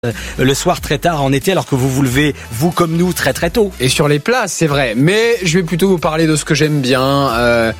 Le soir très tard en été alors que vous vous levez, vous comme nous, très très tôt. Et sur les places, c'est vrai. Mais je vais plutôt vous parler de ce que j'aime bien.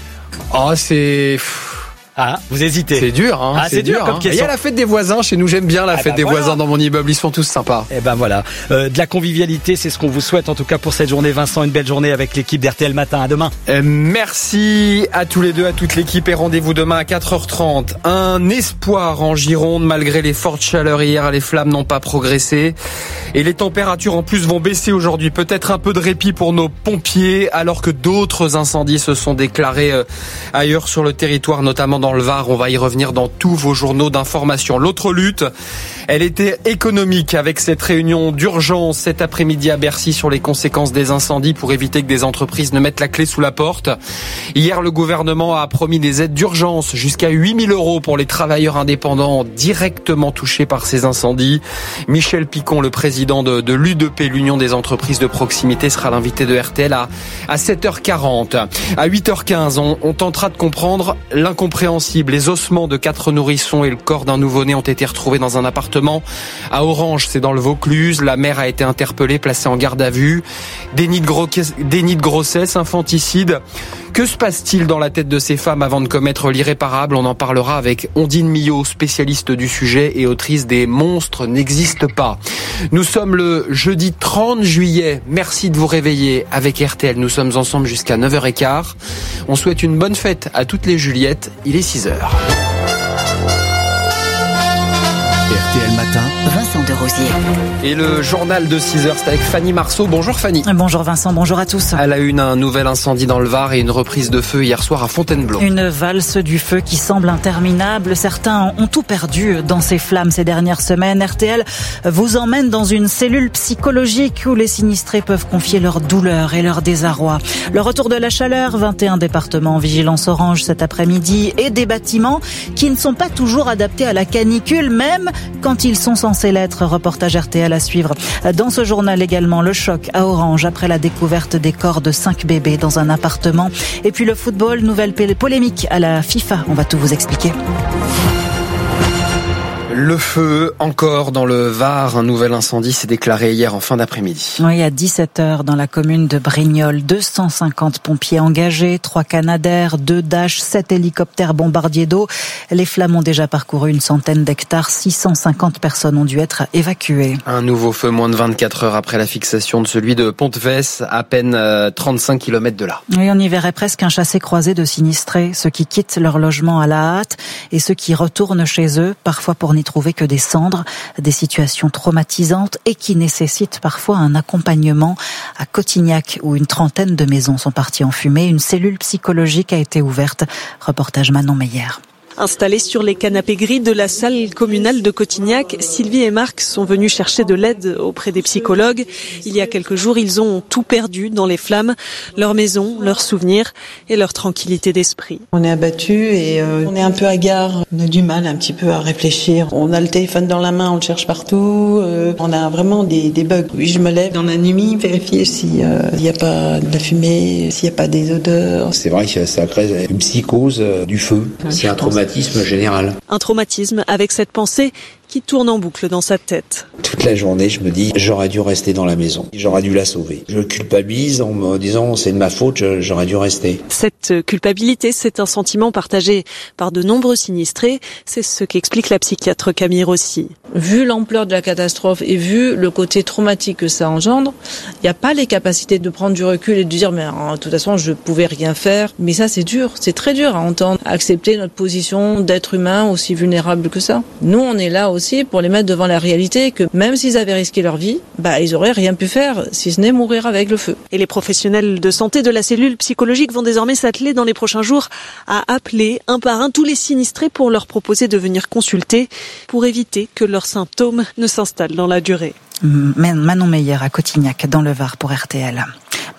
Vous hésitez. C'est dur, hein. C'est dur comme question. Il y a la fête des voisins chez nous, j'aime bien la fête des voisins dans mon immeuble, ils sont tous sympas. Et ben voilà, de la convivialité, c'est ce qu'on vous souhaite en tout cas pour cette journée. Vincent, une belle journée avec l'équipe d'RTL Matin. À demain. Merci à tous les deux, à toute l'équipe et rendez-vous demain à 4h30. Un espoir en Gironde, malgré les fortes chaleurs hier, les flammes n'ont pas progressé et les températures en plus vont baisser aujourd'hui. Peut-être un peu de répit pour nos pompiers alors que d'autres incendies se sont déclarés ailleurs sur le territoire, notamment dans le Var. On va y revenir dans tous vos journaux d'information. L'autre lutte, elle était économique avec cette réunion d'urgence cet après-midi à Bercy sur les conséquences des incendies pour éviter que des entreprises ne mettent la clé sous la porte. Hier, le gouvernement a promis des aides d'urgence jusqu'à 8 000 € pour les travailleurs indépendants directement touchés par ces incendies. Michel Picon, le président de l'UDP, l'Union des entreprises de proximité, sera l'invité de RTL à 7h40. À 8h15, on tentera de comprendre l'incompréhensible. Les ossements de 4 nourrissons et le corps d'un nouveau-né ont été retrouvés dans un appartement à Orange, c'est dans le Vaucluse. La mère a été interpellée, placée en garde à vue. Déni de grossesse, infanticide. Que se passe-t-il dans la tête de ces femmes avant de commettre l'irréparable? On en parlera avec Ondine Millot, spécialiste du sujet et autrice des Monstres n'existent pas. Nous sommes le jeudi 30 juillet. Merci de vous réveiller avec RTL. Nous sommes ensemble jusqu'à 9h15. On souhaite une bonne fête à toutes les Juliettes. Il est 6h. RTL Matin, Vincent Desrosiers. Et le journal de 6h, c'est avec Fanny Marceau. Bonjour Fanny. Bonjour Vincent, bonjour à tous. À la une, un nouvel incendie dans le Var et une reprise de feu hier soir à Fontainebleau. Une valse du feu qui semble interminable. Certains ont tout perdu dans ces flammes ces dernières semaines. RTL vous emmène dans une cellule psychologique où les sinistrés peuvent confier leur douleur et leur désarroi. Le retour de la chaleur, 21 départements en vigilance orange cet après-midi et des bâtiments qui ne sont pas toujours adaptés à la canicule, même quand ils sont censés l'être. Reportage RTL à suivre. Dans ce journal également, le choc à Orange après la découverte des corps de 5 bébés dans un appartement. Et puis le football, nouvelle polémique à la FIFA. On va tout vous expliquer. Le feu, encore dans le Var. Un nouvel incendie s'est déclaré hier en fin d'après-midi. Oui, à 17h dans la commune de Brignoles. 250 pompiers engagés, 3 Canadair, 2 Dash, 7 hélicoptères bombardiers d'eau. Les flammes ont déjà parcouru une centaine d'hectares. 650 personnes ont dû être évacuées. Un nouveau feu moins de 24 heures après la fixation de celui de Pont-de-Vesse, à peine 35 km de là. Oui, on y verrait presque un chassé-croisé de sinistrés. Ceux qui quittent leur logement à la hâte et ceux qui retournent chez eux, parfois pour n'y trouver que des cendres, des situations traumatisantes et qui nécessitent parfois un accompagnement. À Cotignac, où une trentaine de maisons sont parties en fumée, une cellule psychologique a été ouverte. Reportage Manon Meyer. Installés sur les canapés gris de la salle communale de Cotignac, Sylvie et Marc sont venus chercher de l'aide auprès des psychologues. Il y a quelques jours, ils ont tout perdu dans les flammes, leur maison, leurs souvenirs et leur tranquillité d'esprit. On est abattus et on est un peu hagard. On a du mal un petit peu à réfléchir. On a le téléphone dans la main, on le cherche partout. On a vraiment des bugs. Oui, je me lève dans la nuit, vérifier s'il n'y a pas de la fumée, s'il n'y a pas des odeurs. C'est vrai que ça crée une psychose du feu. C'est un traumatisme général. Un traumatisme avec cette pensée qui tourne en boucle dans sa tête. Toute la journée, je me dis, j'aurais dû rester dans la maison. J'aurais dû la sauver. Je culpabilise en me disant, c'est de ma faute, j'aurais dû rester. Cette culpabilité, c'est un sentiment partagé par de nombreux sinistrés. C'est ce qu'explique la psychiatre Camille Rossi. Vu l'ampleur de la catastrophe et vu le côté traumatique que ça engendre, il n'y a pas les capacités de prendre du recul et de dire, mais de toute façon, je pouvais rien faire. Mais ça, c'est dur. C'est très dur à entendre. Accepter notre position d'être humain aussi vulnérable que ça. Nous, on est là aussi pour les mettre devant la réalité que même s'ils avaient risqué leur vie, ils auraient rien pu faire si ce n'est mourir avec le feu. Et les professionnels de santé de la cellule psychologique vont désormais s'atteler dans les prochains jours à appeler un par un tous les sinistrés pour leur proposer de venir consulter pour éviter que leurs symptômes ne s'installent dans la durée. Manon Meyer à Cotignac dans le Var pour RTL.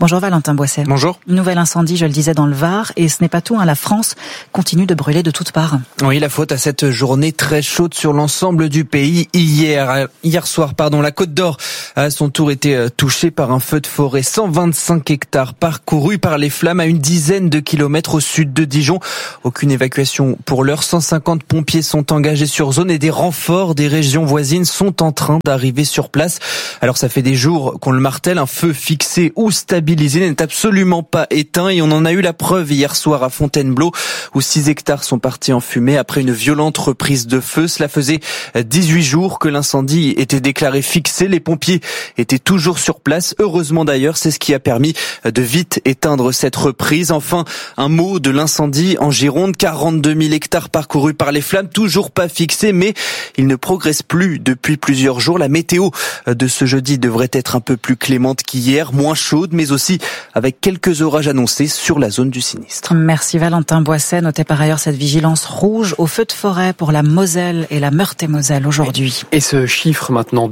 Bonjour Valentin Boisset. Bonjour. Nouvel incendie, je le disais, dans le Var. Et ce n'est pas tout, la France continue de brûler de toutes parts. Oui, la faute à cette journée très chaude sur l'ensemble du pays. Hier soir, la Côte d'Or a à son tour été touchée par un feu de forêt. 125 hectares parcourus par les flammes à une dizaine de kilomètres au sud de Dijon. Aucune évacuation pour l'heure. 150 pompiers sont engagés sur zone et des renforts des régions voisines sont en train d'arriver sur place. Alors ça fait des jours qu'on le martèle, un feu fixé ou stabilisé n'est absolument pas éteint et on en a eu la preuve hier soir à Fontainebleau où 6 hectares sont partis en fumée après une violente reprise de feu. Cela faisait 18 jours que l'incendie était déclaré fixé. Les pompiers étaient toujours sur place. Heureusement d'ailleurs, c'est ce qui a permis de vite éteindre cette reprise. Enfin, un mot de l'incendie en Gironde. 42 000 hectares parcourus par les flammes, toujours pas fixés, mais ils ne progressent plus depuis plusieurs jours. La météo de ce jeudi devrait être un peu plus clémente qu'hier, moins chaude, mais aussi avec quelques orages annoncés sur la zone du sinistre. Merci Valentin Boisset. Notez par ailleurs cette vigilance rouge au feu de forêt pour la Moselle et la Meurthe-et-Moselle aujourd'hui. Et ce chiffre maintenant,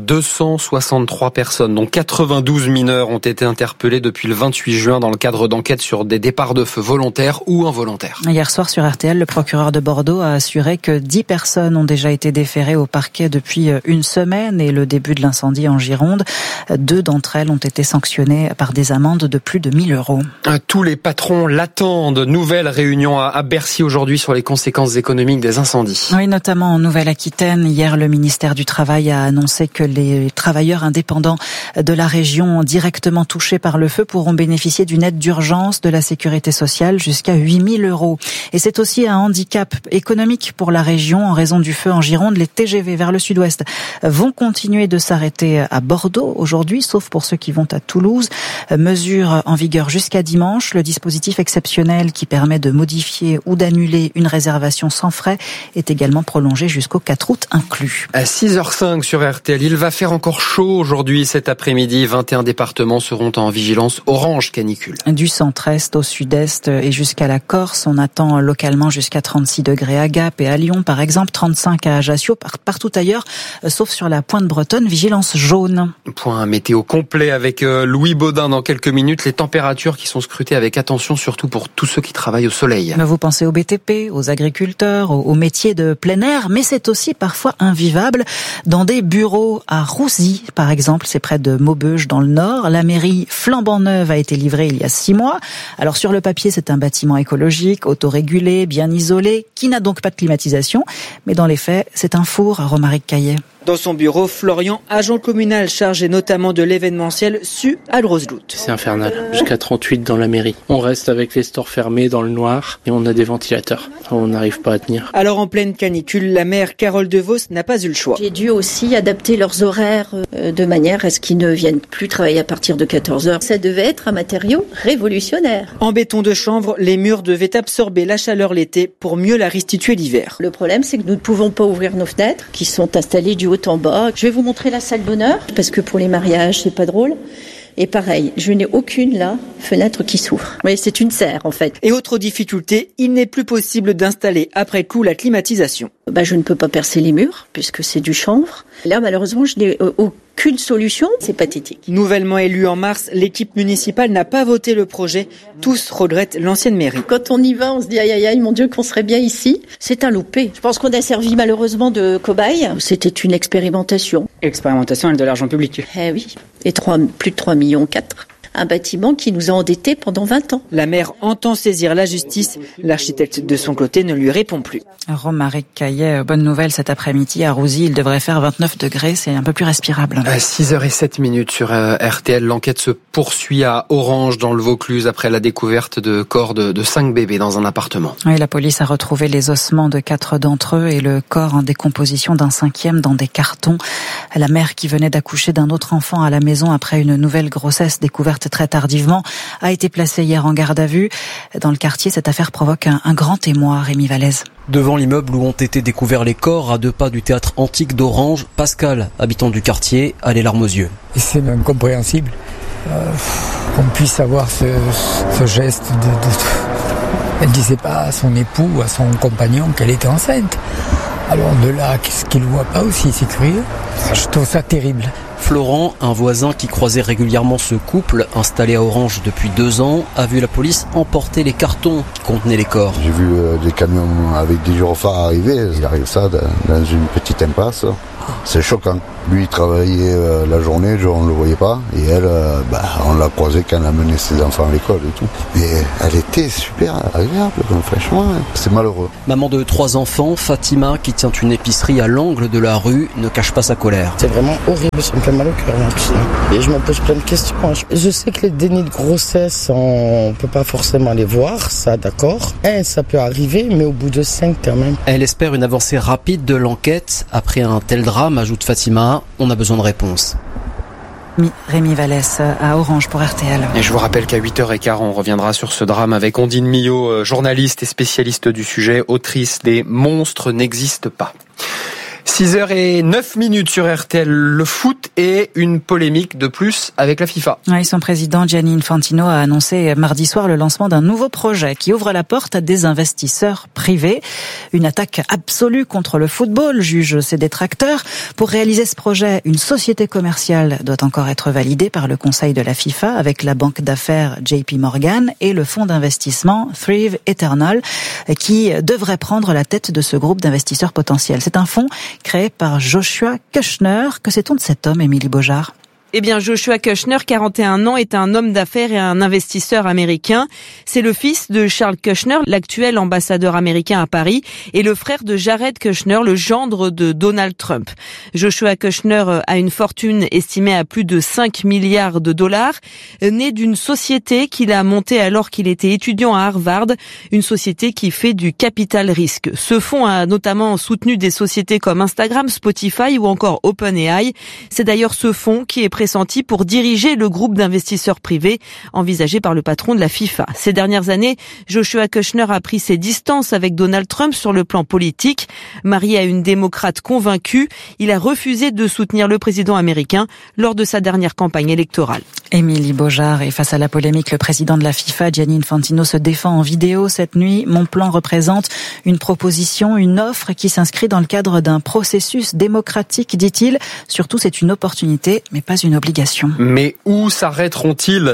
263 personnes, dont 92 mineurs ont été interpellés depuis le 28 juin dans le cadre d'enquêtes sur des départs de feu volontaires ou involontaires. Hier soir sur RTL, le procureur de Bordeaux a assuré que 10 personnes ont déjà été déférées au parquet depuis une semaine et le début de l'incendie en Gironde. 2 d'entre elles ont été sanctionnées par des amendes de plus de 1 000 €. Tous les patrons l'attendent. Nouvelle réunion à Bercy aujourd'hui sur les conséquences économiques des incendies. Oui, notamment en Nouvelle-Aquitaine. Hier, le ministère du Travail a annoncé que les travailleurs indépendants de la région directement touchés par le feu pourront bénéficier d'une aide d'urgence de la sécurité sociale jusqu'à 8 000 €. Et c'est aussi un handicap économique pour la région en raison du feu en Gironde. Les TGV vers le sud-ouest vont continuer de s'arrêter à Bordeaux aujourd'hui, sauf pour ceux qui vont à Toulouse. Mesure en vigueur jusqu'à dimanche. Le dispositif exceptionnel qui permet de modifier ou d'annuler une réservation sans frais est également prolongé jusqu'au 4 août inclus. À 6h05 sur RTL, il va faire encore chaud aujourd'hui cet après-midi. 21 départements seront en vigilance orange canicule. Du centre-est au sud-est et jusqu'à la Corse, on attend localement jusqu'à 36 degrés à Gap et à Lyon par exemple, 35 à Ajaccio, partout ailleurs, sauf sur la pointe bretonne, vigilance jaune. Point météo complet avec Louis Baudin dans quelques minutes. Les températures qui sont scrutées avec attention, surtout pour tous ceux qui travaillent au soleil. Vous pensez aux BTP, aux agriculteurs, aux métiers de plein air, mais c'est aussi parfois invivable dans des bureaux à Roussy, par exemple, c'est près de Maubeuge dans le Nord. La mairie flambant neuve a été livrée il y a 6 mois. Alors sur le papier, c'est un bâtiment écologique, autorégulé, bien isolé, qui n'a donc pas de climatisation, mais dans les faits, c'est un four, Romaric Caillet. Dans son bureau, Florian, agent communal chargé notamment de l'événementiel, sue à le Roslout. C'est infernal, jusqu'à 38 dans la mairie. On reste avec les stores fermés dans le noir et on a des ventilateurs. On n'arrive pas à tenir. Alors en pleine canicule, la maire Carole Devos n'a pas eu le choix. J'ai dû aussi adapter leurs horaires de manière à ce qu'ils ne viennent plus travailler à partir de 14h. Ça devait être un matériau révolutionnaire. En béton de chanvre, les murs devaient absorber la chaleur l'été pour mieux la restituer l'hiver. Le problème, c'est que nous ne pouvons pas ouvrir nos fenêtres qui sont installées du haut en bas. Je vais vous montrer la salle d'honneur parce que pour les mariages, c'est pas drôle. Et pareil, je n'ai aucune fenêtre qui s'ouvre. Oui, c'est une serre en fait. Et autre difficulté, il n'est plus possible d'installer après coup la climatisation. Je ne peux pas percer les murs puisque c'est du chanvre. Là, malheureusement, je n'ai aucune solution. C'est pathétique. Nouvellement élue en mars, l'équipe municipale n'a pas voté le projet. Tous regrettent l'ancienne mairie. Quand on y va, on se dit aïe aïe aïe, mon Dieu, qu'on serait bien ici. C'est un loupé. Je pense qu'on a servi malheureusement de cobaye. C'était une expérimentation. Expérimentation et de l'argent public. Eh oui. Et plus de 3,4 millions. Un bâtiment qui nous a endettés pendant 20 ans. La maire entend saisir la justice. L'architecte de son côté ne lui répond plus. Romaric Caillet, bonne nouvelle cet après-midi à Roussy. Il devrait faire 29 degrés, c'est un peu plus respirable. À 6h07 sur RTL, l'enquête se poursuit à Orange dans le Vaucluse après la découverte de corps de 5 bébés dans un appartement. Oui, la police a retrouvé les ossements de 4 d'entre eux et le corps en décomposition d'un 5e dans des cartons. La mère qui venait d'accoucher d'un autre enfant à la maison après une nouvelle grossesse découverte très tardivement a été placée hier en garde à vue. Dans le quartier, cette affaire provoque un grand émoi, Rémi Vallès. Devant l'immeuble où ont été découverts les corps, à 2 pas du théâtre antique d'Orange, Pascal, habitant du quartier, a les larmes aux yeux. C'est incompréhensible qu'on puisse avoir ce geste Elle ne disait pas à son époux ou à son compagnon qu'elle était enceinte. Alors de là, qu'est-ce qu'il ne voit pas aussi, c'est curieux. Je trouve ça terrible. Florent, un voisin qui croisait régulièrement ce couple, installé à Orange depuis 2 ans, a vu la police emporter les cartons qui contenaient les corps. J'ai vu des camions avec des gyrophares arriver, il arrive ça dans une petite impasse. C'est choquant. Lui, il travaillait la journée, on ne le voyait pas. Et elle, on l'a croisée quand elle a mené ses enfants à l'école et tout. Mais elle était super agréable, franchement, c'est malheureux. Maman de 3 enfants, Fatima, qui tient une épicerie à l'angle de la rue, ne cache pas sa colère. C'est vraiment horrible, ça me fait mal au cœur, tout ça. Et je me pose plein de questions. Je sais que les dénis de grossesse, on ne peut pas forcément les voir, ça d'accord. Ça peut arriver, mais au bout de 5 quand même. Elle espère une avancée rapide de l'enquête. Après un tel drame, ajoute Fatima, on a besoin de réponses. Rémi Vallès à Orange pour RTL. Et je vous rappelle qu'à 8h15, on reviendra sur ce drame avec Ondine Millot, journaliste et spécialiste du sujet, autrice des Monstres n'existent pas. 6h09 sur RTL, le foot et une polémique de plus avec la FIFA. Oui, son président Gianni Infantino a annoncé mardi soir le lancement d'un nouveau projet qui ouvre la porte à des investisseurs privés. Une attaque absolue contre le football, jugent ses détracteurs. Pour réaliser ce projet, une société commerciale doit encore être validée par le conseil de la FIFA avec la banque d'affaires JP Morgan et le fonds d'investissement Thrive Eternal qui devrait prendre la tête de ce groupe d'investisseurs potentiels. C'est un fonds créé par Joshua Kushner. Que sait-on de cet homme, Émilie Beaujard ? Eh bien, Joshua Kushner, 41 ans, est un homme d'affaires et un investisseur américain. C'est le fils de Charles Kushner, l'actuel ambassadeur américain à Paris, et le frère de Jared Kushner, le gendre de Donald Trump. Joshua Kushner a une fortune estimée à plus de 5 milliards de dollars, née d'une société qu'il a montée alors qu'il était étudiant à Harvard, une société qui fait du capital risque. Ce fonds a notamment soutenu des sociétés comme Instagram, Spotify ou encore OpenAI. C'est d'ailleurs ce fonds qui est pressenti pour diriger le groupe d'investisseurs privés envisagé par le patron de la FIFA. Ces dernières années, Joshua Kushner a pris ses distances avec Donald Trump sur le plan politique. Marié à une démocrate convaincue, il a refusé de soutenir le président américain lors de sa dernière campagne électorale. Émilie Beaujard, et face à la polémique, le président de la FIFA, Gianni Infantino, se défend en vidéo cette nuit. Mon plan représente une proposition, une offre qui s'inscrit dans le cadre d'un processus démocratique, dit-il. Surtout, c'est une opportunité, mais pas une obligation. Mais où s'arrêteront-ils ?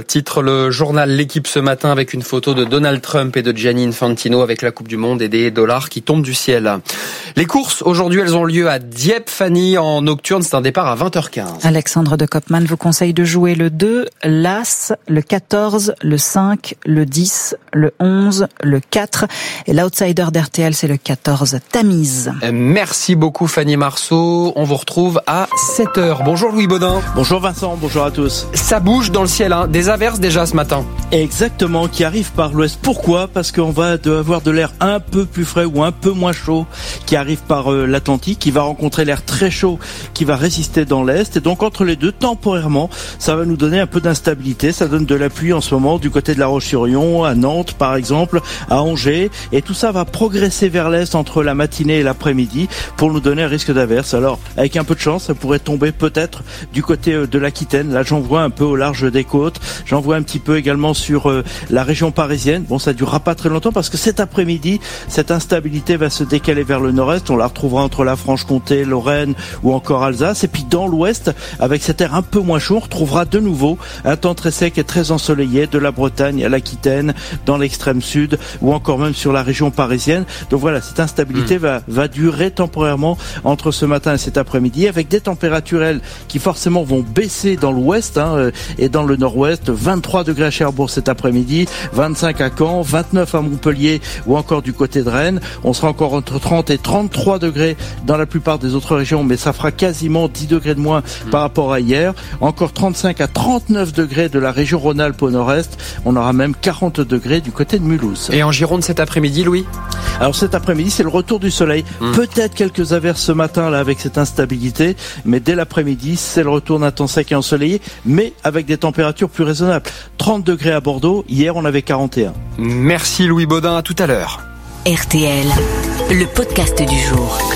Titre le journal L'Équipe ce matin avec une photo de Donald Trump et de Gianni Infantino avec la Coupe du Monde et des dollars qui tombent du ciel. Les courses, aujourd'hui, elles ont lieu à Dieppe, Fanny, en nocturne. C'est un départ à 20h15. Alexandre de Koopman vous conseille de jouer le 2, l'As, le 14, le 5, le 10, le 11, le 4. Et l'outsider d'RTL, c'est le 14, Tamise. Merci beaucoup Fanny Marceau. On vous retrouve à 7h. Bonjour Louis Baudin. Bonjour Vincent, bonjour à tous. Ça bouge dans le ciel, hein. Des averses déjà ce matin. Exactement, qui arrivent par l'ouest. Pourquoi ? Parce qu'on va avoir de l'air un peu plus frais ou un peu moins chaud qui arrive par l'Atlantique, qui va rencontrer l'air très chaud qui va résister dans l'est. Et donc entre les deux, temporairement, ça va nous donner un peu d'instabilité. Ça donne de la pluie en ce moment du côté de La Roche-sur-Yon, à Nantes par exemple, à Angers. Et tout ça va progresser vers l'est entre la matinée et l'après-midi pour nous donner un risque d'averse. Alors, avec un peu de chance, ça pourrait tomber peut-être du côté de l'Aquitaine. Là, j'en vois un peu au large des côtes. J'en vois un petit peu également sur la région parisienne. Bon, ça durera pas très longtemps parce que cet après-midi, cette instabilité va se décaler vers le nord-est. On la retrouvera entre la Franche-Comté, Lorraine ou encore Alsace. Et puis dans l'ouest, avec cet air un peu moins chaud, on retrouvera de nouveau un temps très sec et très ensoleillé de la Bretagne à l'Aquitaine, dans l'extrême sud ou encore même sur la région parisienne. Donc voilà, cette instabilité va durer temporairement entre ce matin et cet après-midi avec des températures qui forcément vont baisser dans l'ouest et dans le nord-ouest. 23 degrés à Cherbourg cet après-midi, 25 à Caen, 29 à Montpellier ou encore du côté de Rennes. On sera encore entre 30 et 33 degrés dans la plupart des autres régions, mais ça fera quasiment 10 degrés de moins par rapport à hier. Encore 35 à 39 degrés de la région Rhône-Alpes au nord-est. On aura même 40 degrés du côté de Mulhouse. Et en Gironde cet après-midi, Louis ? Alors cet après-midi, c'est le retour du soleil. Peut-être quelques averses ce matin là avec cette instabilité, mais dès l'après-midi, c'est le retour d'un temps sec et ensoleillé, mais avec des températures plus raisonnables. 30 degrés à Bordeaux, hier on avait 41. Merci Louis Baudin, à tout à l'heure. RTL, le podcast du jour.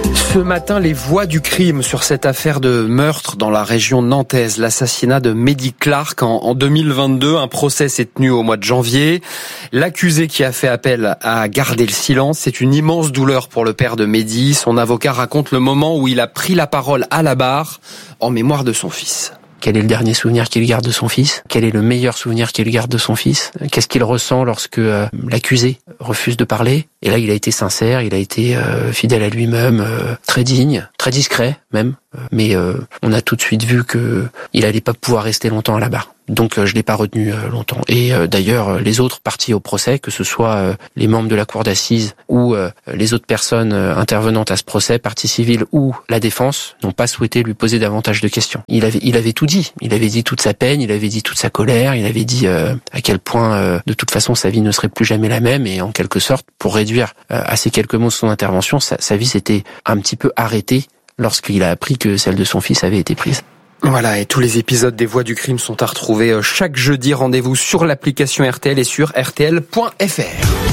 Ce matin, les voix du crime sur cette affaire de meurtre dans la région nantaise, l'assassinat de Mehdi Clark en 2022. Un procès s'est tenu au mois de janvier. L'accusé qui a fait appel a gardé le silence. C'est une immense douleur pour le père de Mehdi. Son avocat raconte le moment où il a pris la parole à la barre en mémoire de son fils. Quel est le dernier souvenir qu'il garde de son fils? Quel est le meilleur souvenir qu'il garde de son fils? Qu'est-ce qu'il ressent lorsque l'accusé refuse de parler? Et là, il a été sincère, il a été fidèle à lui-même, très digne, très discret même. Mais on a tout de suite vu que il allait pas pouvoir rester longtemps à la barre. Donc je l'ai pas retenu longtemps. Et d'ailleurs, les autres parties au procès, que ce soit les membres de la cour d'assises ou les autres personnes intervenantes à ce procès, partie civile ou la défense, n'ont pas souhaité lui poser davantage de questions. Il avait tout dit. Il avait dit toute sa peine, il avait dit toute sa colère, il avait dit à quel point de toute façon sa vie ne serait plus jamais la même, et en quelque sorte, pour réduire à ces quelques mots de son intervention, sa vie s'était un petit peu arrêtée lorsqu'il a appris que celle de son fils avait été prise. Voilà, et tous les épisodes des Voix du crime sont à retrouver chaque jeudi. Rendez-vous sur l'application RTL et sur rtl.fr.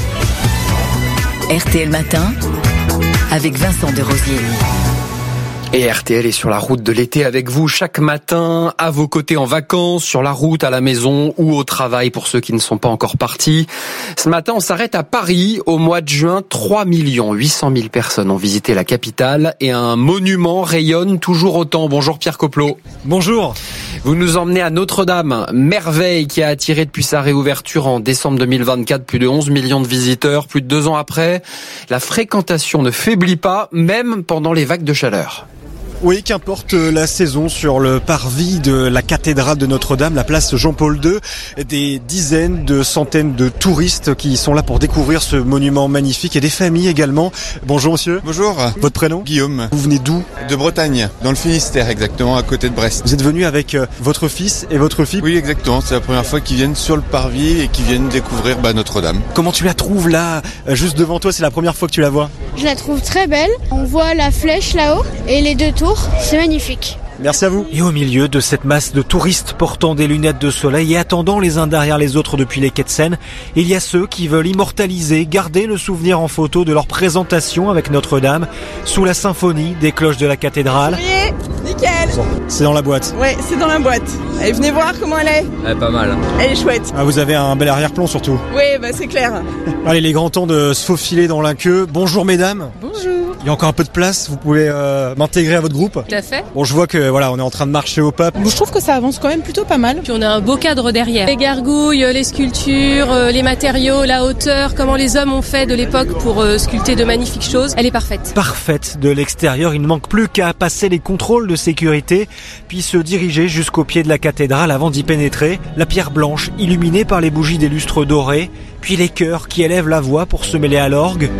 RTL Matin, avec Vincent Desrosiers. Et RTL est sur la route de l'été avec vous chaque matin, à vos côtés en vacances, sur la route, à la maison ou au travail pour ceux qui ne sont pas encore partis. Ce matin, on s'arrête à Paris. Au mois de juin, 3 800 000 personnes ont visité la capitale et un monument rayonne toujours autant. Bonjour Pierre Coplot. Bonjour. Vous nous emmenez à Notre-Dame, merveille qui a attiré depuis sa réouverture en décembre 2024 plus de 11 millions de visiteurs. Plus de 2 ans après, la fréquentation ne faiblit pas, même pendant les vagues de chaleur. Oui, qu'importe la saison, sur le parvis de la cathédrale de Notre-Dame, la place Jean-Paul II, des dizaines de centaines de touristes qui sont là pour découvrir ce monument magnifique, et des familles également. Bonjour monsieur. Bonjour. Votre prénom? Guillaume. Vous venez d'où? De Bretagne, dans le Finistère exactement, à côté de Brest. Vous êtes venu avec votre fils et votre fille? Oui, exactement, c'est la première fois qu'ils viennent sur le parvis et qu'ils viennent découvrir Notre-Dame. Comment tu la trouves là, juste devant toi? C'est la première fois que tu la vois? Je la trouve très belle. On voit la flèche là-haut et les 2 tours. C'est magnifique. Merci à vous. Et au milieu de cette masse de touristes portant des lunettes de soleil et attendant les uns derrière les autres depuis les quais de Seine, il y a ceux qui veulent immortaliser, garder le souvenir en photo de leur présentation avec Notre-Dame sous la symphonie des cloches de la cathédrale. Oui, nickel. C'est dans la boîte. Ouais, c'est dans la boîte. Allez, venez voir comment elle est. Elle est pas mal. Elle est chouette. Ah, vous avez un bel arrière-plan surtout. Oui, bah c'est clair. Allez, les grands temps de se faufiler dans la queue. Bonjour mesdames. Bonjour. Il y a encore un peu de place, vous pouvez m'intégrer à votre groupe. Tout à fait. Bon, je vois que voilà, on est en train de marcher au pape. Je trouve que ça avance quand même plutôt pas mal. Puis on a un beau cadre derrière. Les gargouilles, les sculptures, les matériaux, la hauteur, comment les hommes ont fait de l'époque pour sculpter de magnifiques choses. Elle est parfaite. Parfaite de l'extérieur, il ne manque plus qu'à passer les contrôles de sécurité, puis se diriger jusqu'au pied de la cathédrale avant d'y pénétrer. La pierre blanche, illuminée par les bougies des lustres dorés, puis les chœurs qui élèvent la voix pour se mêler à l'orgue.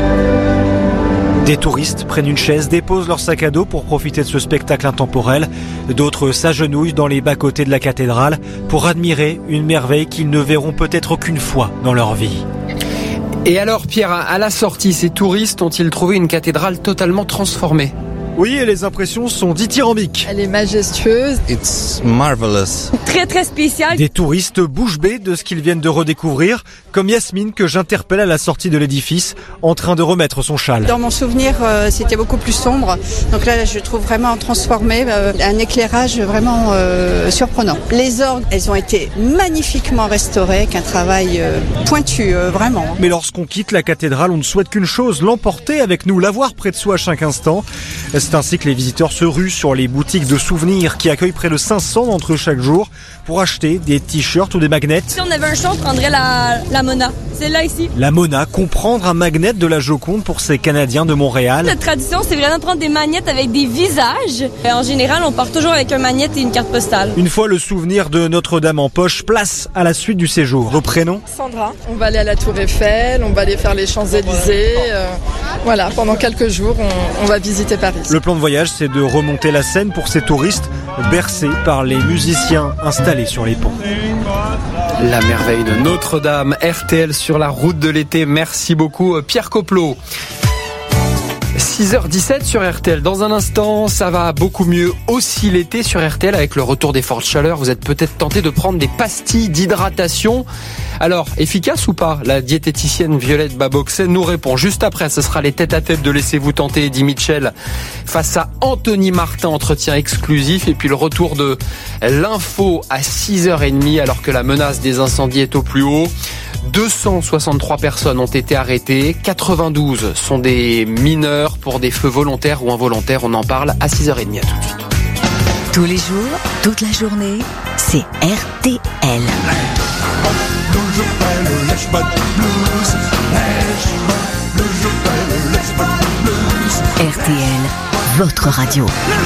Des touristes prennent une chaise, déposent leur sac à dos pour profiter de ce spectacle intemporel. D'autres s'agenouillent dans les bas-côtés de la cathédrale pour admirer une merveille qu'ils ne verront peut-être qu'une fois dans leur vie. Et alors Pierre, à la sortie, ces touristes ont-ils trouvé une cathédrale totalement transformée? Oui, et les impressions sont dithyrambiques. Elle est majestueuse. It's marvelous. Très très spécial. Des touristes bouche bée de ce qu'ils viennent de redécouvrir, comme Yasmine que j'interpelle à la sortie de l'édifice, en train de remettre son châle. Dans mon souvenir, c'était beaucoup plus sombre. Donc là, je trouve vraiment transformé, un éclairage vraiment surprenant. Les orgues, elles ont été magnifiquement restaurées, avec un travail pointu, vraiment. Mais lorsqu'on quitte la cathédrale, on ne souhaite qu'une chose, l'emporter avec nous, l'avoir près de soi à chaque instant. C'est ainsi que les visiteurs se ruent sur les boutiques de souvenirs qui accueillent près de 500 d'entre eux chaque jour pour acheter des t-shirts ou des magnets. Si on avait un choix, on prendrait la Mona. Celle-là ici. La Mona, comprendre un magnet de la Joconde pour ces Canadiens de Montréal. Notre tradition, c'est vraiment de prendre des magnettes avec des visages. Et en général, on part toujours avec un magnet et une carte postale. Une fois le souvenir de Notre-Dame en poche, place à la suite du séjour. Vos prénoms? Sandra. On va aller à la Tour Eiffel, on va aller faire les Champs-Élysées. Voilà, pendant quelques jours, on va visiter Paris. Le plan de voyage, c'est de remonter la Seine pour ces touristes bercés par les musiciens installés sur les ponts. La merveille de Notre-Dame, RTL sur la route de l'été. Merci beaucoup Pierre Coplot. 6h17 sur RTL. Dans un instant, ça va beaucoup mieux aussi l'été sur RTL avec le retour des fortes chaleurs. Vous êtes peut-être tenté de prendre des pastilles d'hydratation. Alors, efficace ou pas? La diététicienne Violette Baboxet nous répond juste après. Ce sera les tête-à-tête de Laissez-vous tenter, Eddie Mitchell face à Anthony Martin, entretien exclusif. Et puis le retour de l'info à 6h30 alors que la menace des incendies est au plus haut. 263 personnes ont été arrêtées, 92 sont des mineurs pour des feux volontaires ou involontaires. On en parle à 6h30 à tout de suite. Tous les jours, toute la journée, c'est RTL. RTL, votre radio.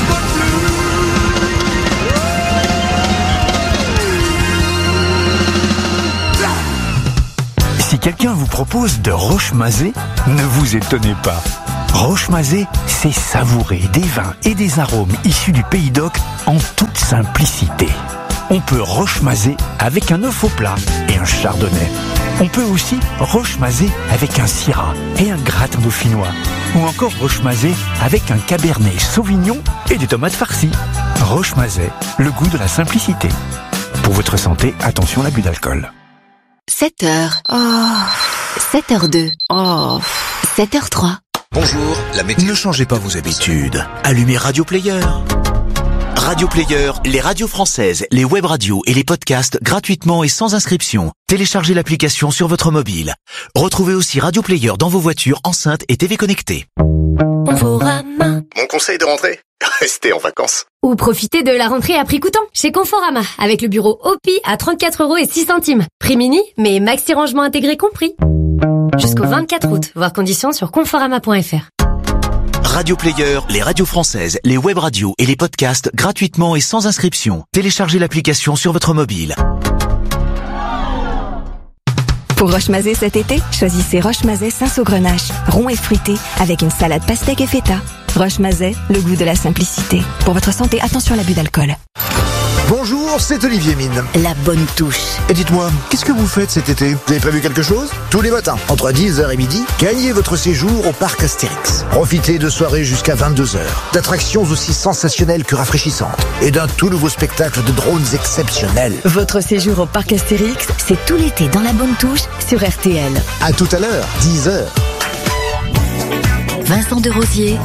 Si quelqu'un vous propose de roche-mazé, ne vous étonnez pas. Roche-mazé, c'est savourer des vins et des arômes issus du Pays d'Oc en toute simplicité. On peut roche-mazé avec un œuf au plat et un chardonnay. On peut aussi roche-mazé avec un syrah et un gratin dauphinois. Ou encore roche-mazé avec un cabernet sauvignon et des tomates farcies. Roche-mazé, le goût de la simplicité. Pour votre santé, attention à l'abus d'alcool. 7h. Oh. 7h02. Oh. 7h03. Bonjour, la météo. Ne changez pas vos habitudes. Allumez Radio Player. Radio Player, les radios françaises, les web radios et les podcasts gratuitement et sans inscription. Téléchargez l'application sur votre mobile. Retrouvez aussi Radio Player dans vos voitures, enceintes et TV connectées. Conforama. Mon conseil de rentrée ? Restez en vacances. Ou profitez de la rentrée à prix coûtant chez Conforama avec le bureau OPI à 34,06 €. Prix mini, mais maxi rangement intégré compris. Jusqu'au 24 août, voir conditions sur conforama.fr. Radio Player, les radios françaises, les web radios et les podcasts gratuitement et sans inscription. Téléchargez l'application sur votre mobile. Pour roche-mazé cet été, choisissez roche-mazé Saint-Saugrenache, rond et fruité avec une salade pastèque et feta. Roche-mazé, le goût de la simplicité. Pour votre santé, attention à l'abus d'alcool. Bonjour, c'est Olivier Mine. La bonne touche. Et dites-moi, qu'est-ce que vous faites cet été? Vous avez prévu quelque chose? Tous les matins, entre 10h et midi, gagnez votre séjour au parc Astérix. Profitez de soirées jusqu'à 22h, d'attractions aussi sensationnelles que rafraîchissantes et d'un tout nouveau spectacle de drones exceptionnels. Votre séjour au parc Astérix, c'est tout l'été dans la bonne touche sur RTL. À tout à l'heure, 10h. Vincent de Rosier,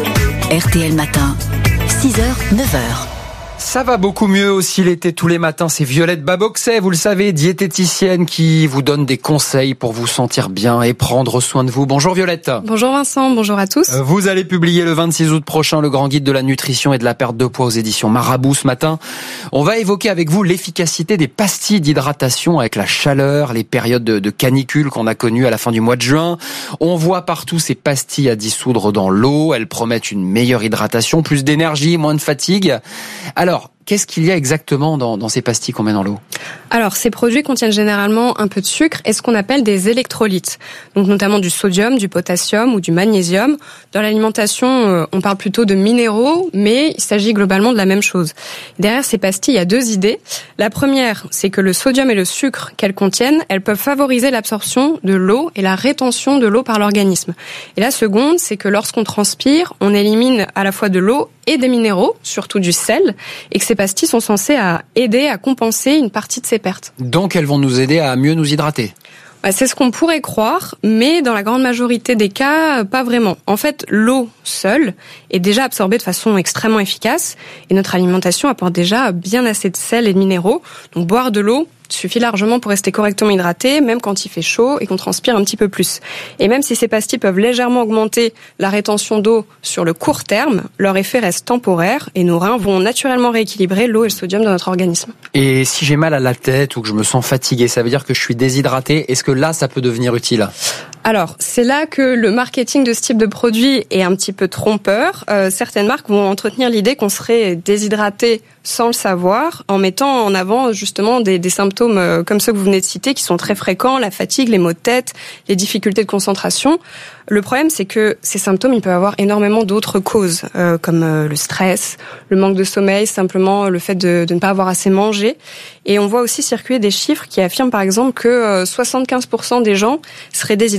RTL Matin, 6h, 9h. Ça va beaucoup mieux aussi l'été tous les matins. C'est Violette Baboxet, vous le savez, diététicienne qui vous donne des conseils pour vous sentir bien et prendre soin de vous. Bonjour Violette. Bonjour Vincent, bonjour à tous. Vous allez publier le 26 août prochain le grand guide de la nutrition et de la perte de poids aux éditions Marabout ce matin. On va évoquer avec vous l'efficacité des pastilles d'hydratation avec la chaleur, les périodes de canicule qu'on a connues à la fin du mois de juin. On voit partout ces pastilles à dissoudre dans l'eau. Elles promettent une meilleure hydratation, plus d'énergie, moins de fatigue. Alors, qu'est-ce qu'il y a exactement dans ces pastilles qu'on met dans l'eau? Alors, ces produits contiennent généralement un peu de sucre et ce qu'on appelle des électrolytes. Donc, notamment du sodium, du potassium ou du magnésium. Dans l'alimentation, on parle plutôt de minéraux, mais il s'agit globalement de la même chose. Derrière ces pastilles, il y a deux idées. La première, c'est que le sodium et le sucre qu'elles contiennent, elles peuvent favoriser l'absorption de l'eau et la rétention de l'eau par l'organisme. Et la seconde, c'est que lorsqu'on transpire, on élimine à la fois de l'eau et des minéraux, surtout du sel, et que ces pastilles sont censées aider à compenser une partie de ces pertes. Donc elles vont nous aider à mieux nous hydrater? C'est ce qu'on pourrait croire, mais dans la grande majorité des cas, pas vraiment. En fait, l'eau seule est déjà absorbée de façon extrêmement efficace, et notre alimentation apporte déjà bien assez de sel et de minéraux. Donc boire de l'eau suffit largement pour rester correctement hydraté, même quand il fait chaud et qu'on transpire un petit peu plus. Et même si ces pastilles peuvent légèrement augmenter la rétention d'eau sur le court terme, leur effet reste temporaire et nos reins vont naturellement rééquilibrer l'eau et le sodium dans notre organisme. Et si j'ai mal à la tête ou que je me sens fatigué, ça veut dire que je suis déshydraté. Est-ce que là, ça peut devenir utile? Alors, c'est là que le marketing de ce type de produit est un petit peu trompeur. Certaines marques vont entretenir l'idée qu'on serait déshydraté sans le savoir, en mettant en avant justement des symptômes comme ceux que vous venez de citer, qui sont très fréquents, la fatigue, les maux de tête, les difficultés de concentration. Le problème, c'est que ces symptômes, ils peuvent avoir énormément d'autres causes, comme le stress, le manque de sommeil, simplement le fait de ne pas avoir assez mangé. Et on voit aussi circuler des chiffres qui affirment par exemple que 75% des gens seraient déshydratés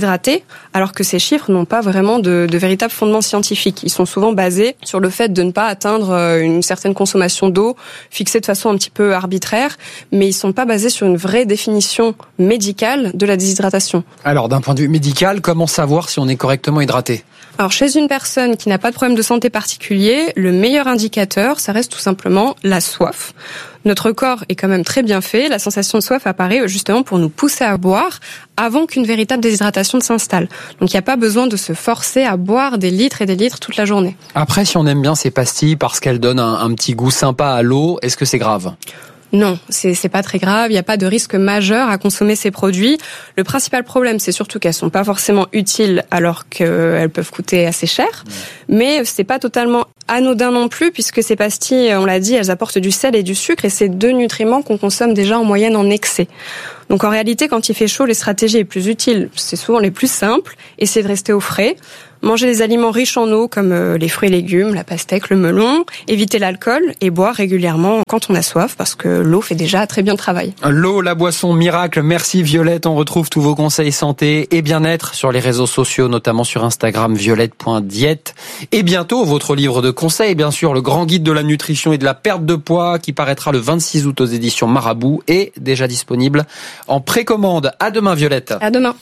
déshydrater, alors que ces chiffres n'ont pas vraiment de véritable fondement scientifique. Ils sont souvent basés sur le fait de ne pas atteindre une certaine consommation d'eau fixée de façon un petit peu arbitraire, mais ils sont pas basés sur une vraie définition médicale de la déshydratation. Alors, d'un point de vue médical, comment savoir si on est correctement hydraté ? Alors, chez une personne qui n'a pas de problème de santé particulier, le meilleur indicateur, ça reste tout simplement la soif. Notre corps est quand même très bien fait. La sensation de soif apparaît justement pour nous pousser à boire avant qu'une véritable déshydratation ne s'installe. Donc, il n'y a pas besoin de se forcer à boire des litres et des litres toute la journée. Après, si on aime bien ces pastilles parce qu'elles donnent un petit goût sympa à l'eau, est-ce que c'est grave ? Non, c'est pas très grave, il n'y a pas de risque majeur à consommer ces produits. Le principal problème, c'est surtout qu'elles sont pas forcément utiles alors qu'elles peuvent coûter assez cher. Mais c'est pas totalement anodin non plus, puisque ces pastilles, on l'a dit, elles apportent du sel et du sucre, et c'est 2 nutriments qu'on consomme déjà en moyenne en excès. Donc en réalité, quand il fait chaud, les stratégies les plus utiles, c'est souvent les plus simples, essayer de rester au frais, manger des aliments riches en eau comme les fruits et légumes, la pastèque, le melon, éviter l'alcool et boire régulièrement quand on a soif, parce que l'eau fait déjà très bien le travail. L'eau, la boisson miracle. Merci Violette, on retrouve tous vos conseils santé et bien-être sur les réseaux sociaux, notamment sur Instagram, violette.diète. Et bientôt, votre livre de conseils, bien sûr, le grand guide de la nutrition et de la perte de poids, qui paraîtra le 26 août aux éditions Marabout, est déjà disponible en précommande. À demain Violette. À demain.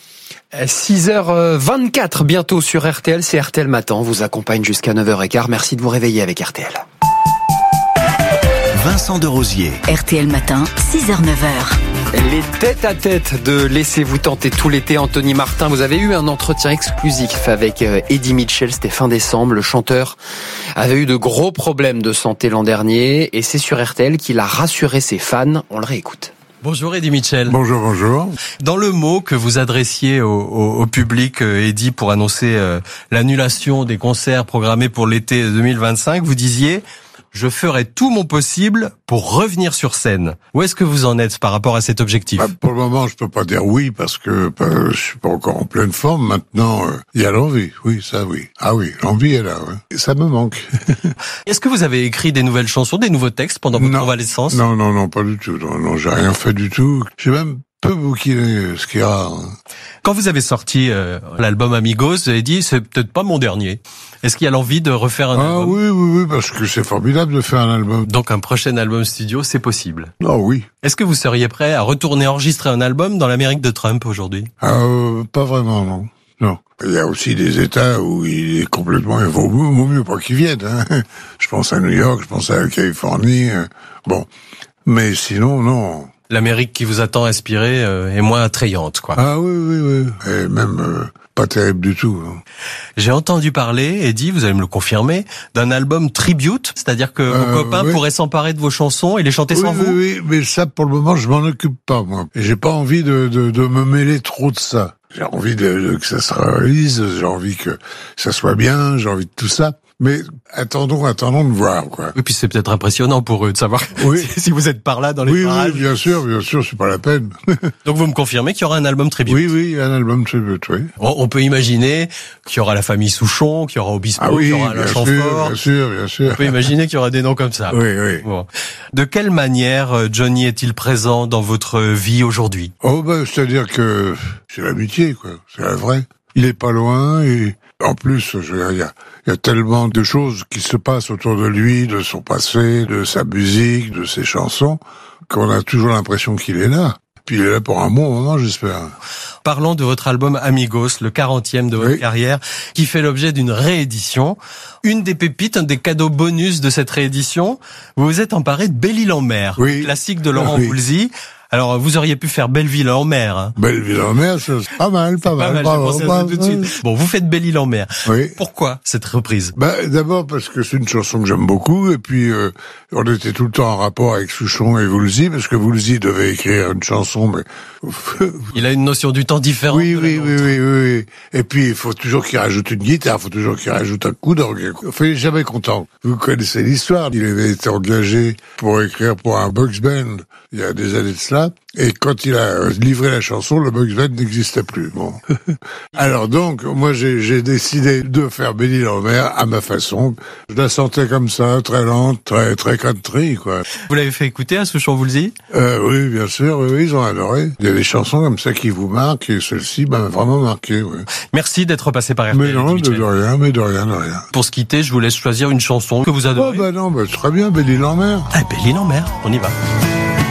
6h24 bientôt sur RTL, c'est RTL Matin, on vous accompagne jusqu'à 9h15. Merci de vous réveiller avec RTL. Vincent Derosier. RTL Matin, 6h-9h. Les tête-à-tête de Laissez-vous tenter tout l'été, Anthony Martin. Vous avez eu un entretien exclusif avec Eddie Mitchell, c'était fin décembre. Le chanteur avait eu de gros problèmes de santé l'an dernier et c'est sur RTL qu'il a rassuré ses fans. On le réécoute. Bonjour Eddie Mitchell. Bonjour, bonjour. Dans le mot que vous adressiez au public, Eddie, pour annoncer l'annulation des concerts programmés pour l'été 2025, vous disiez « Je ferai tout mon possible pour revenir sur scène ». Où est-ce que vous en êtes par rapport à cet objectif ? Pour le moment, je peux pas dire oui parce que je suis pas encore en pleine forme. Maintenant, il y a l'envie. Oui, ça oui. Ah oui, l'envie est là. Ouais. Ça me manque. Est-ce que vous avez écrit des nouvelles chansons, des nouveaux textes pendant votre convalescence ? Non, pas du tout. Non, j'ai rien fait du tout. J'ai même peu bouquiné, ce qui est rare. Quand vous avez sorti l'album Amigos, vous avez dit c'est peut-être pas mon dernier. Est-ce qu'il y a l'envie de refaire un album ? Oui, parce que c'est formidable de faire un album. Donc un prochain album studio, c'est possible ? Ah oui. Est-ce que vous seriez prêt à retourner enregistrer un album dans l'Amérique de Trump aujourd'hui ? Pas vraiment, non. Non. Il y a aussi des États où il est complètement... Il vaut mieux pas qu'ils viennent. Hein. Je pense à New York, je pense à la Californie. Bon. Mais sinon, non. L'Amérique qui vous a tant inspiré est moins attrayante, quoi. Ah oui. Et même pas terrible du tout. J'ai entendu parler, Eddie, vous allez me le confirmer, d'un album tribute, c'est-à-dire que vos copains pourraient s'emparer de vos chansons et les chanter sans vous. Oui, mais ça, pour le moment, je m'en occupe pas, moi. Et j'ai pas envie de me mêler trop de ça. J'ai envie que ça se réalise, j'ai envie que ça soit bien, j'ai envie de tout ça. Mais attendons de voir, quoi. Et puis c'est peut-être impressionnant pour eux de savoir si vous êtes par là dans les parages. Oui, bien sûr, c'est pas la peine. Donc vous me confirmez qu'il y aura un album tribute ? Oui, un album tribute, oui. On peut imaginer qu'il y aura la famille Souchon, qu'il y aura Obispo, qu'il y aura Alain Chamfort. Bien sûr. On peut imaginer qu'il y aura des noms comme ça. Oui. Bon. De quelle manière Johnny est-il présent dans votre vie aujourd'hui ? C'est-à-dire que c'est l'amitié, quoi. C'est la vraie. Il est pas loin et en plus, il y a tellement de choses qui se passent autour de lui, de son passé, de sa musique, de ses chansons, qu'on a toujours l'impression qu'il est là. Puis il est là pour un bon moment, j'espère. Parlons de votre album Amigos, le 40e de votre carrière, qui fait l'objet d'une réédition. Une des pépites, un des cadeaux bonus de cette réédition, vous vous êtes emparé de Belle-Île-en-Mer, classique de Laurent Voulzy. Alors, vous auriez pu faire Belle-Ville-en-Mer. Hein. Belle-Ville-en-Mer, c'est pas mal. J'ai pensé à ça tout de suite. Bon, vous faites Belle-Île-en-Mer. Oui. Pourquoi cette reprise ? D'abord parce que c'est une chanson que j'aime beaucoup, et puis on était tout le temps en rapport avec Souchon et Voulzy, parce que Voulzy devait écrire une chanson, mais... Il a une notion du temps différente. Oui. Et puis, il faut toujours qu'il rajoute une guitare, il faut toujours qu'il rajoute un coup d'orgue. Enfin, il est jamais content. Vous connaissez l'histoire. Il avait été engagé pour écrire pour un box band il y a des années de cela. ça. Et quand il a livré la chanson, le Bugs Bunny n'existait plus. Bon. Alors donc, moi j'ai décidé de faire Benny Lambert à ma façon. Je la sentais comme ça, très lente, très country, quoi. Vous l'avez fait écouter à Souchon-Woolsey ? Oui, bien sûr, oui, ils ont adoré. Il y a des chansons comme ça qui vous marquent, et celle-ci m'a vraiment marqué, oui. Merci d'être passé par RTL. Mais non, de rien. Pour se quitter, je vous laisse choisir une chanson que vous adorez. Très bien, Benny Lambert. Benny Lambert, on y va.